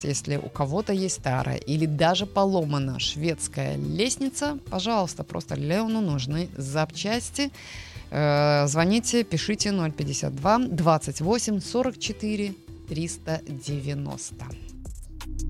Если у кого-то есть старая или даже поломана шведская лестница, пожалуйста, просто Леону нужны запчасти. Звоните, пишите 052 28 44 390.